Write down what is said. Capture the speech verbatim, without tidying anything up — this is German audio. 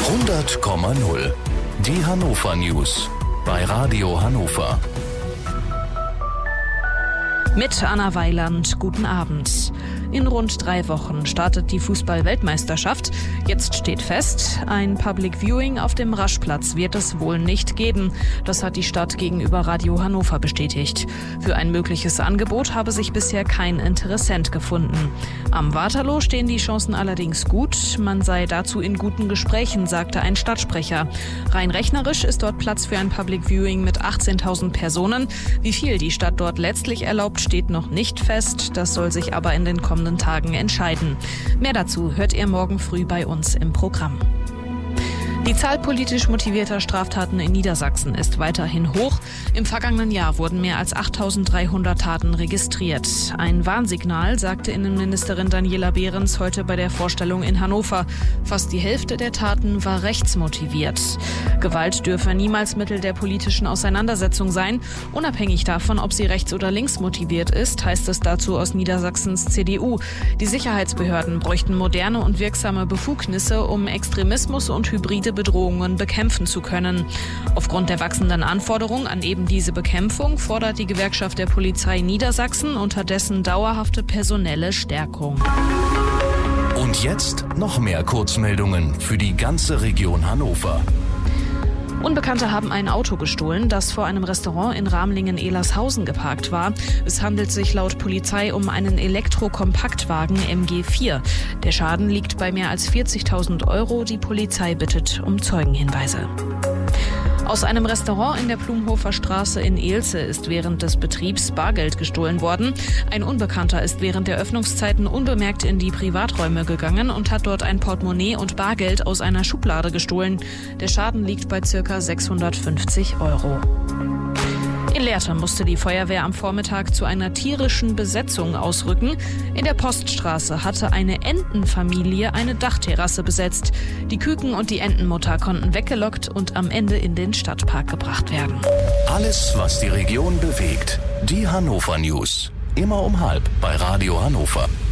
hundert Komma null. Die Hannover News bei Radio Hannover. Mit Anna Weiland, guten Abend. In rund drei Wochen startet die Fußball-Weltmeisterschaft. Jetzt steht fest, ein Public Viewing auf dem Raschplatz wird es wohl nicht geben. Das hat die Stadt gegenüber Radio Hannover bestätigt. Für ein mögliches Angebot habe sich bisher kein Interessent gefunden. Am Waterloo stehen die Chancen allerdings gut. Man sei dazu in guten Gesprächen, sagte ein Stadtsprecher. Rein rechnerisch ist dort Platz für ein Public Viewing mit achtzehntausend Personen. Wie viel die Stadt dort letztlich erlaubt, steht noch nicht fest. Das soll sich aber in den kommenden Tagen entscheiden. Mehr dazu hört ihr morgen früh bei uns im Programm. Die Zahl politisch motivierter Straftaten in Niedersachsen ist weiterhin hoch. Im vergangenen Jahr wurden mehr als achttausenddreihundert Taten registriert. Ein Warnsignal, sagte Innenministerin Daniela Behrens heute bei der Vorstellung in Hannover. Fast die Hälfte der Taten war rechtsmotiviert. Gewalt dürfe niemals Mittel der politischen Auseinandersetzung sein. Unabhängig davon, ob sie rechts- oder links motiviert ist, heißt es dazu aus Niedersachsens C D U. Die Sicherheitsbehörden bräuchten moderne und wirksame Befugnisse, um Extremismus und hybride Bedrohungen bekämpfen zu können. Aufgrund der wachsenden Anforderungen an eben diese Bekämpfung fordert die Gewerkschaft der Polizei Niedersachsen unterdessen dauerhafte personelle Stärkung. Und jetzt noch mehr Kurzmeldungen für die ganze Region Hannover. Unbekannte haben ein Auto gestohlen, das vor einem Restaurant in Ramlingen-Ehlershausen geparkt war. Es handelt sich laut Polizei um einen Elektro-Kompaktwagen M G vier. Der Schaden liegt bei mehr als vierzigtausend Euro. Die Polizei bittet um Zeugenhinweise. Aus einem Restaurant in der Blumhofer Straße in Ehlse ist während des Betriebs Bargeld gestohlen worden. Ein Unbekannter ist während der Öffnungszeiten unbemerkt in die Privaträume gegangen und hat dort ein Portemonnaie und Bargeld aus einer Schublade gestohlen. Der Schaden liegt bei ca. sechshundertfünfzig Euro. In Lehrte musste die Feuerwehr am Vormittag zu einer tierischen Besetzung ausrücken. In der Poststraße hatte eine Entenfamilie eine Dachterrasse besetzt. Die Küken und die Entenmutter konnten weggelockt und am Ende in den Stadtpark gebracht werden. Alles, was die Region bewegt. Die Hannover News. Immer um halb bei Radio Hannover.